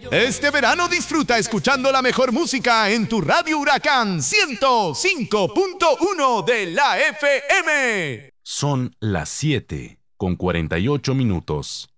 Este verano disfruta escuchando la mejor música en tu Radio Huracán 105.1 de la FM. Son las 7:48.